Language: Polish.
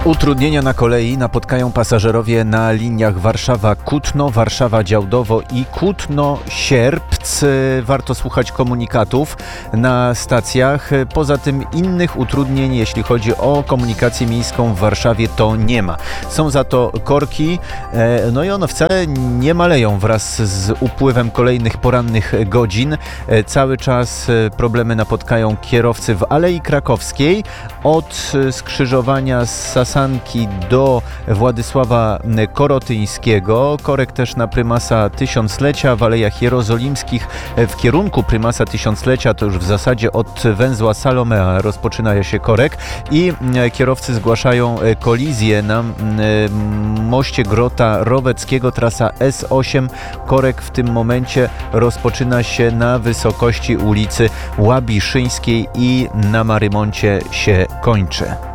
Utrudnienia na kolei napotkają pasażerowie na liniach Warszawa-Kutno, Warszawa-Działdowo i Kutno-Sierpc. Warto słuchać komunikatów na stacjach. Poza tym innych utrudnień, jeśli chodzi o komunikację miejską w Warszawie, to nie ma. Są za to korki, no i one wcale nie maleją wraz z upływem kolejnych porannych godzin. Cały czas problemy napotkają kierowcy w Alei Krakowskiej od skrzyżowania z Sasanki do Władysława Korotyńskiego. Korek też na Prymasa Tysiąclecia, w Alejach Jerozolimskich w kierunku Prymasa Tysiąclecia, to już w zasadzie od węzła Salomea rozpoczyna się korek i kierowcy zgłaszają kolizję na moście Grota Roweckiego, trasa S8. Korek w tym momencie rozpoczyna się na wysokości ulicy Łabiszyńskiej i na Marymoncie się kończy.